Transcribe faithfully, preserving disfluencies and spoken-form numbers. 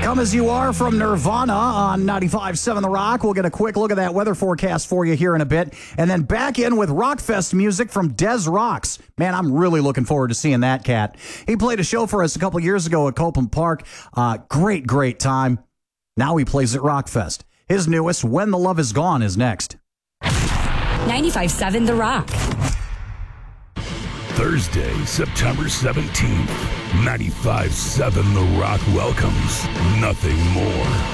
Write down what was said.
Come As You Are from Nirvana on ninety-five point seven The Rock. We'll get a quick look at that weather forecast for you here in a bit. And then back in with Rockfest music from Des Rocks. Man, I'm really looking forward to seeing that cat. He played a show for us a couple years ago at Copeland Park. Uh, great, great time. Now he plays at Rockfest. His newest, When the Love Is Gone, is next. ninety-five point seven The Rock. Thursday, September seventeenth, ninety-five point seven The Rock welcomes Nothing More.